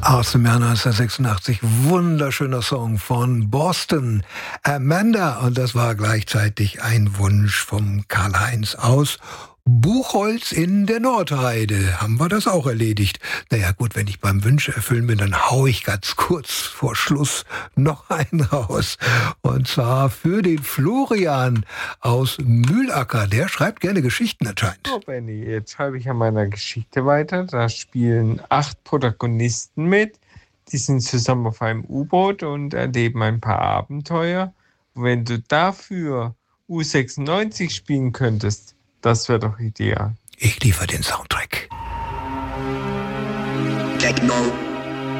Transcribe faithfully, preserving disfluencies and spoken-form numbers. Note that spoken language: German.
Aus dem Jahr neunzehnhundertsechsundachtzig, wunderschöner Song von Boston, Amanda. Und das war gleichzeitig ein Wunsch vom Karl-Heinz aus Buchholz in der Nordheide. Haben wir das auch erledigt? Naja gut, wenn ich beim Wünsche erfüllen bin, dann hau ich ganz kurz vor Schluss noch einen raus. Und zwar für den Florian aus Mühlacker. Der schreibt gerne Geschichten anscheinend. Oh Benni, jetzt schreibe ich an meiner Geschichte weiter. Da spielen acht Protagonisten mit. Die sind zusammen auf einem U-Boot und erleben ein paar Abenteuer. Wenn du dafür U sechsundneunzig spielen könntest, das wäre doch ideal. Ich liefere den Soundtrack. Techno.